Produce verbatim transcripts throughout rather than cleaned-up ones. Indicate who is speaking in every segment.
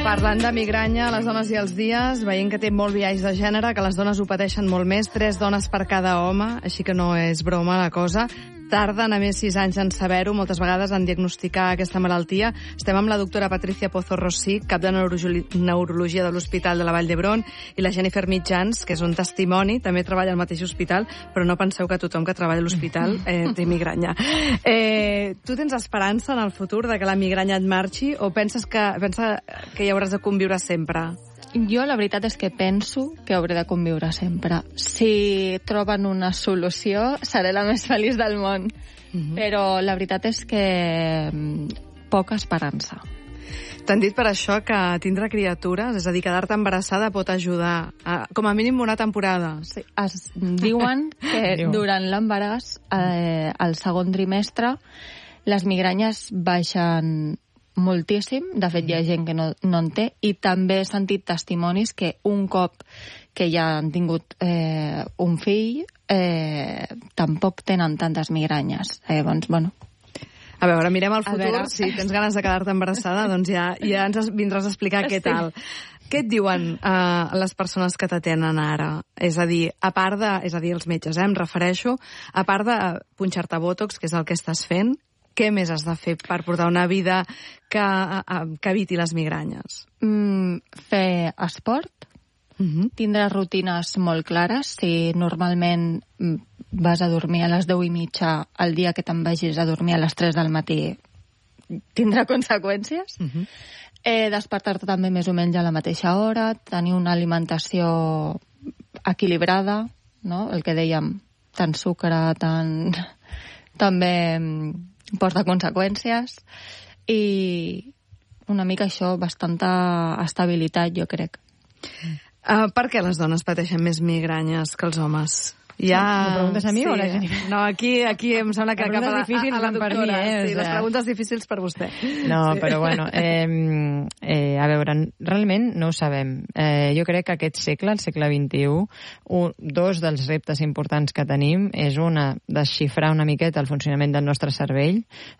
Speaker 1: Parlant de migranya, les dones i els dies, veient que té molt biaix de gènere, que les dones ho pateixen molt més, tres dones per cada home, així que no és broma la cosa. Tarden a més sis anys en saber-ho, moltes vegades en diagnosticar aquesta malaltia. Estem amb la doctora Patricia Pozo Rosich, cap de Neurologia de l'Hospital de la Vall d'Hebron, i la Jennifer Mitjans, que és un testimoni, també treballa al mateix hospital, però no penseu que tothom que treballa a l'hospital eh, té migranya. Eh, tu tens esperança en el futur de que la migranya et marxi o penses que, pensa que hi hauràs de conviure sempre?
Speaker 2: Jo la veritat és que penso que hauré de conviure sempre. Si troben una solució, seré la més feliç del món. Mm-hmm. Però la veritat és que poca esperança.
Speaker 1: T'han dit per això que tindre criatures, és a dir, quedar-te embarassada pot ajudar, a, com a mínim una temporada.
Speaker 2: Sí, es diuen que durant l'embaràs, eh, al segon trimestre, les migranyes baixen moltíssim. De fet, hi ha gent que no, no en té, i també he sentit testimonis que un cop que ja han tingut eh, un fill eh, tampoc tenen tantes migranyes. Eh, doncs, bueno...
Speaker 1: A veure, mirem el futur. Si tens ganes de quedar-te embarassada, doncs ja, ja ens vindràs a explicar què tal. Què et diuen uh, les persones que t'atenen ara? És a dir, a part de... És a dir, els metges, eh, em refereixo, a part de punxar-te botox, que és el que estàs fent, què més has de fer per portar una vida que, que eviti les migranyes?
Speaker 2: Mm, fer esport, uh-huh. Tindre rutines molt clares. Si normalment vas a dormir a les deu i mitja, el dia que te'n vagis a dormir a les tres del matí tindrà conseqüències. Uh-huh. Eh, despertar-te també més o menys a la mateixa hora, tenir una alimentació equilibrada, no? El que dèiem, tant sucre, tant... també porta conseqüències, i una mica això, bastanta estabilitat, jo crec.
Speaker 1: Uh, per què les dones pateixen més migranyes que els homes? Ja...
Speaker 3: M'ho preguntes a mi sí. o a la Jennifer?
Speaker 1: No, aquí, aquí em sembla que cap a la, a la doctora. Per mi, eh? Sí, les preguntes difícils per vostè.
Speaker 3: No,
Speaker 1: sí.
Speaker 3: Però bueno, eh, eh, a veure, realment no ho sabem. Eh, jo crec que aquest segle, el segle vint-i-u, un, dos dels reptes importants que tenim és una, desxifrar una miqueta el funcionament del nostre cervell.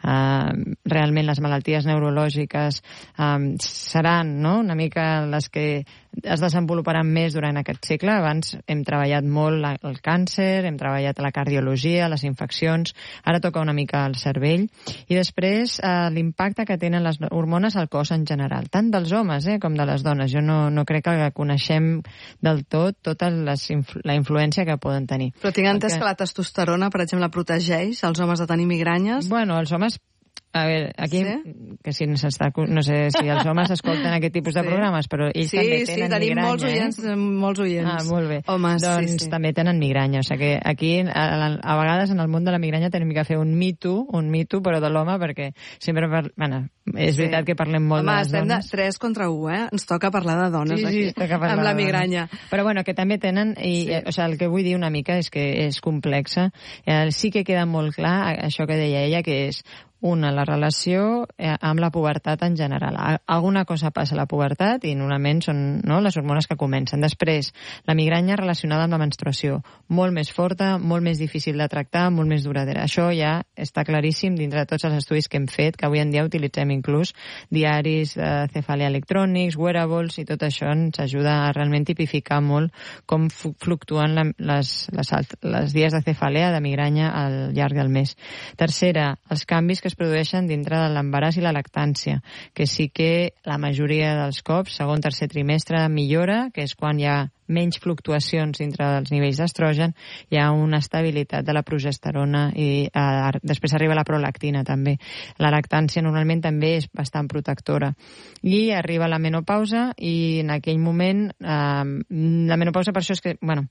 Speaker 3: Eh, realment les malalties neurològiques eh, seran, no?, una mica les que es desenvoluparan més durant aquest segle. Abans hem treballat molt la, el càncer, hem treballat la cardiologia, les infeccions, ara toca una mica el cervell, i després eh, l'impacte que tenen les hormones al cos en general, tant dels homes eh, com de les dones. Jo no, no crec que coneixem del tot tota les influ la influència que poden tenir.
Speaker 1: Però tinc entès Perquè... que la testosterona, per exemple, protegeix els homes de tenir migranyes?
Speaker 3: Bueno, els homes... A veure, aquí, sí? que si no, no sé si els homes escolten aquest tipus de sí. programes, però ells
Speaker 1: sí,
Speaker 3: també
Speaker 1: sí,
Speaker 3: tenen
Speaker 1: tenim
Speaker 3: migranya.
Speaker 1: Molts oients, eh? molts oients.
Speaker 3: Ah, molt bé.
Speaker 1: Homes,
Speaker 3: doncs
Speaker 1: sí, sí.
Speaker 3: també tenen migranya. O sigui que aquí, a, a vegades, en el món de la migranya tenim que fer un me too, un me too, però de l'home, perquè sempre... Per... Bueno, és sí. veritat que parlem molt
Speaker 1: Home,
Speaker 3: de les dones.
Speaker 1: Home, estem de tres contra u, eh? Ens toca parlar de dones
Speaker 3: sí,
Speaker 1: aquí,
Speaker 3: sí, toca parlar
Speaker 1: amb la
Speaker 3: de
Speaker 1: migranya.
Speaker 3: Dones. Però bueno, que també tenen... I, sí. eh, o sigui, el que vull dir una mica és que és complexa. Eh, sí que queda molt clar això que deia ella, que és una, la relació eh, amb la pubertat en general. Alguna cosa passa a la pubertat i normalment són no, les hormones que comencen. Després, la migranya relacionada amb la menstruació. Molt més forta, molt més difícil de tractar, molt més duradera. Això ja està claríssim dintre de tots els estudis que hem fet, que avui en dia utilitzem inclús diaris de cefàlia electrònics, wearables, i tot això ens ajuda a realment tipificar molt com fluctuen la, les, les, les dies de cefàlia, de migranya al llarg del mes. Tercera, els canvis que es produeixen dintre de l'embaràs i la lactància, que sí que la majoria dels cops, segon, tercer trimestre, millora, que és quan hi ha menys fluctuacions dintre dels nivells d'estrogen, hi ha una estabilitat de la progesterona i eh, després arriba la prolactina també. La lactància normalment també és bastant protectora. I arriba la menopausa i en aquell moment eh, la menopausa, per això és que, bueno,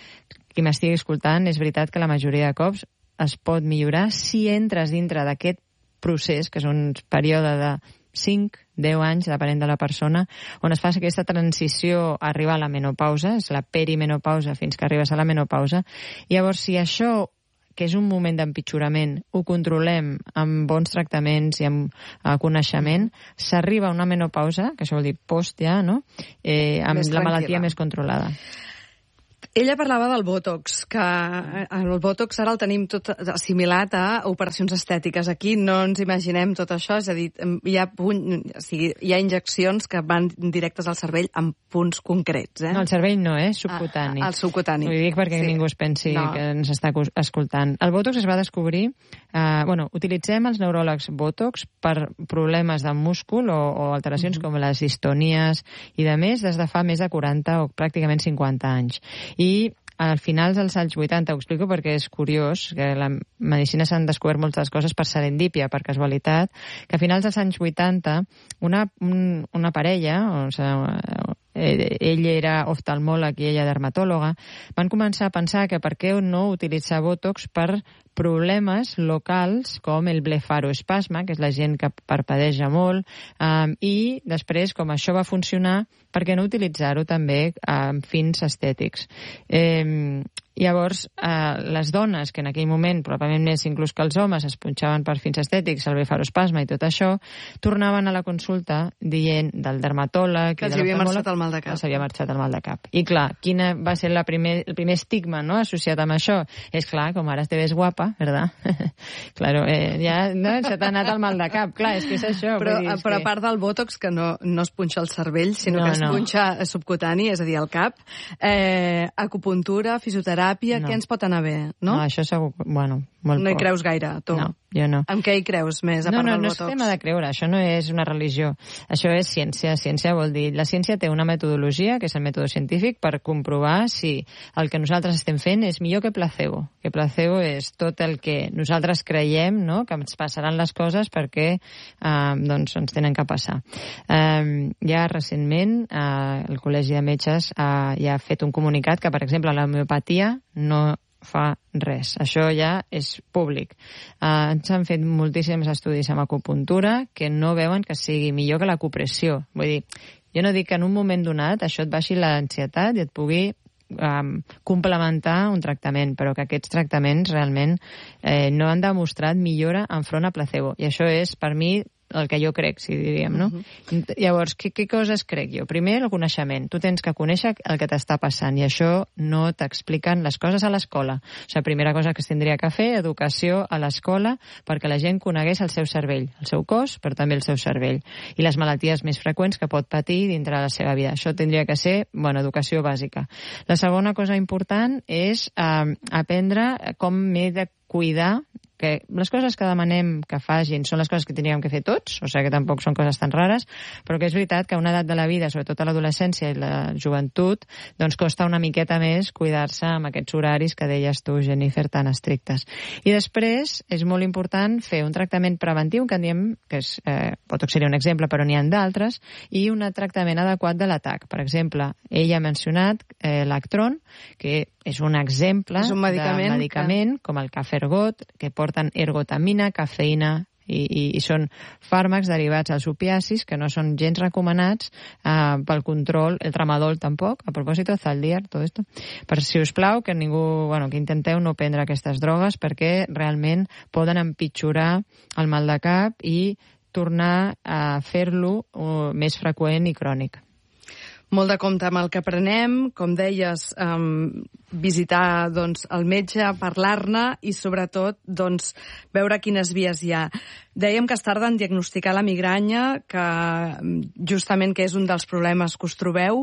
Speaker 3: qui m'estigui escoltant, és veritat que la majoria de cops es pot millorar si entres dintre d'aquest procés, que és un període de cinc a deu anys, depenent de la persona, on es fa aquesta transició a arribar a la menopausa, és la perimenopausa fins que arribes a la menopausa. I llavors, si això, que és un moment d'empitjorament, ho controlem amb bons tractaments i amb uh, coneixement, s'arriba a una menopausa, que això vol dir post ja, no? Eh, amb la malaltia més controlada.
Speaker 1: Ella parlava del Botox, que el Botox ara el tenim tot assimilat a operacions estètiques. Aquí no ens imaginem tot això, és a dir, hi ha, punt, o sigui, hi ha injeccions que van directes al cervell en punts concrets. Eh?
Speaker 3: No, el cervell no, eh? Subcutani.
Speaker 1: Ah, el subcutani.
Speaker 3: Ho dic perquè sí. Ningú es pensi no. que ens està escoltant. El Botox es va descobrir... Eh, bueno, utilitzem els neuròlegs Botox per problemes de múscul o, o alteracions mm-hmm. com les distonies i de més des de fa més de quaranta o pràcticament cinquanta anys. I al finals dels anys vuitanta, ho explico perquè és curiós, que la medicina s'han descobert moltes coses per serendípia, per casualitat, que a finals dels anys vuitanta una, un, una parella, o sigui, ell era oftalmòleg i ella dermatòloga, van començar a pensar que per què no utilitzar Botox per problemes locals com el blefaroespasme, que és la gent que parpadeja molt, um, i després, com això va funcionar, per què no utilitzar-ho també amb fins estètics? Eh, llavors, eh, les dones, que en aquell moment, probablement més inclús que els homes, es punxaven per fins estètics, el blefaroespasme i tot això, tornaven a la consulta dient del dermatòleg...
Speaker 1: Que els havia marxat el mal de cap.
Speaker 3: Que s'havia marxat el mal de cap. I clar, quina va ser la primer, el primer estigma, no?, associat amb això? És clar, com ara te ves guapa, ¿verdad? claro, eh, ja no, se t'ha anat el mal de cap. Clar, és que és això.
Speaker 1: Però,
Speaker 3: dir, és
Speaker 1: però
Speaker 3: que...
Speaker 1: a part del Botox, que no, no es punxa el cervell, sinó no, que es no. punxa subcutani, és a dir, al cap, eh, acupuntura, fisioteràpia, no. què ens pot anar bé, no?
Speaker 3: No, això segur... Bueno, molt
Speaker 1: no hi
Speaker 3: poc.
Speaker 1: creus gaire, tu?
Speaker 3: No, jo no.
Speaker 1: En què hi creus més, a
Speaker 3: no,
Speaker 1: part
Speaker 3: no,
Speaker 1: del
Speaker 3: no
Speaker 1: Botox?
Speaker 3: No, no és tema de creure, això no és una religió. Això és ciència. Ciència vol dir... La ciència té una metodologia, que és el mètode científic, per comprovar si el que nosaltres estem fent és millor que placebo. Que placebo és tot el que nosaltres creiem, no?, que ens passaran les coses perquè eh, doncs ens tenen que passar. Eh, ja recentment eh, el Col·legi de Metges eh, ja ha fet un comunicat que, per exemple, l'homeopatia no fa res. Això ja és públic. Uh, ens han fet moltíssims estudis amb acupuntura que no veuen que sigui millor que l'acupressió. Vull dir, jo no dic que en un moment donat això et baixi l'ansietat i et pugui um, complementar un tractament, però que aquests tractaments realment eh, no han demostrat millora enfront a placebo. I això és, per mi, el que jo crec, si diríem, no? Uh-huh. Llavors, què, què coses crec jo? Primer, el coneixement. Tu tens que conèixer el que t'està passant i això no t'expliquen les coses a l'escola. O sigui, primera cosa que es tindria que fer, educació a l'escola perquè la gent conegués el seu cervell, el seu cos, però també el seu cervell. I les malalties més freqüents que pot patir dintre de la seva vida. Això tindria que ser, bueno, educació bàsica. La segona cosa important és eh, aprendre com m'he de cuidar, que les coses que demanem que facin són les coses que tindríem que fer tots, o sigui que tampoc són coses tan rares, però que és veritat que a una edat de la vida, sobretot a l'adolescència i la joventut, doncs costa una miqueta més cuidar-se amb aquests horaris que deies tu, Jennifer, tan estrictes. I després és molt important fer un tractament preventiu, que en diem, que és, eh, Botox seria un exemple, però n'hi ha d'altres, i un tractament adequat de l'atac. Per exemple, ella ha mencionat eh, l'Actron, que és un exemple
Speaker 1: és un medicament
Speaker 3: de medicament, que... com el Cafergot, que porten ergotamina, cafeïna, i, i, i són fàrmacs derivats als opiacis que no són gens recomanats eh, pel control, el tramadol tampoc, a propòsit de Zaldiar, tot esto. Per si us plau, que ningú, bueno, que intenteu no prendre aquestes drogues perquè realment poden empitjorar el mal de cap i tornar a fer-lo uh, més freqüent i crònic.
Speaker 1: Molt de compte amb el que prenem, com deies, um, visitar doncs, el metge, parlar-ne i sobretot doncs, veure quines vies hi ha. Dèiem que es tarda en diagnosticar la migranya, que justament que és un dels problemes que us trobeu,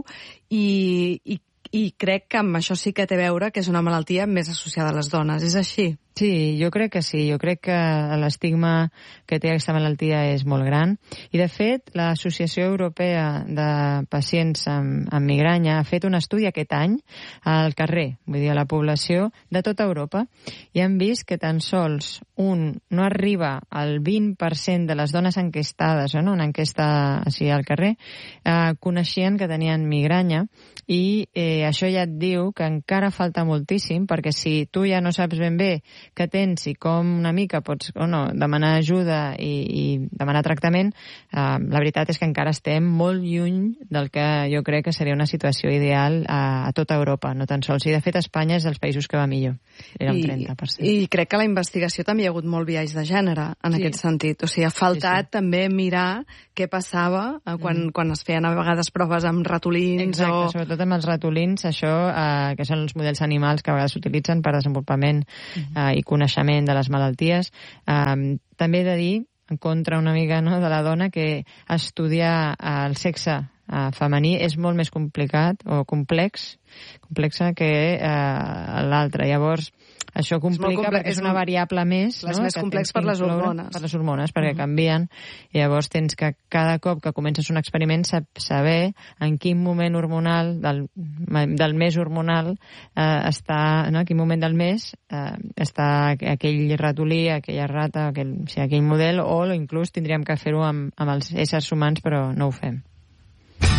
Speaker 1: i, i, i crec que amb això sí que té a veure que és una malaltia més associada a les dones. És així?
Speaker 3: Sí, jo crec que sí. Jo crec que l'estigma que té aquesta malaltia és molt gran. I, de fet, l'Associació Europea de Pacients amb, amb Migranya ha fet un estudi aquest any al carrer, vull dir, a la població de tota Europa, i han vist que tan sols un no arriba al vint per cent de les dones enquestades, no? Una enquesta així al carrer, eh, coneixien que tenien migranya, i eh, això ja et diu que encara falta moltíssim, perquè si tu ja no saps ben bé que tens i com una mica pots o no, demanar ajuda i, i demanar tractament, eh, la veritat és que encara estem molt lluny del que jo crec que seria una situació ideal a, a tota Europa, no tan sols. I de fet Espanya és dels països que va millor, era un trenta per cent.
Speaker 1: I, I crec que a la investigació també hi ha hagut molt biaix de gènere, en sí. aquest sentit. O sigui, ha faltat sí, sí. també mirar què passava quan, mm. quan es feien a vegades proves amb ratolins.
Speaker 3: Exacte,
Speaker 1: o...
Speaker 3: sobretot amb els ratolins, això, eh, que són els models animals que a vegades s'utilitzen per desenvolupament mm. eh, i coneixement de les malalties. Eh, també he de dir, en contra una mica, no, de la dona, que estudiar el sexe eh, femení és molt més complicat o complex, complexa que eh, l'altre. Llavors, això complica perquè és una variable més.
Speaker 1: És
Speaker 3: no?
Speaker 1: més complex per les hormones.
Speaker 3: Per les hormones, perquè uh-huh. canvien. I llavors tens que cada cop que comences un experiment saber en quin moment hormonal, del, del mes hormonal, eh, està, no? En quin moment del mes eh, està aquell ratolí, aquella rata, aquell, o sigui, aquell model, o inclús tindríem que fer-ho amb, amb els éssers humans, però no ho fem.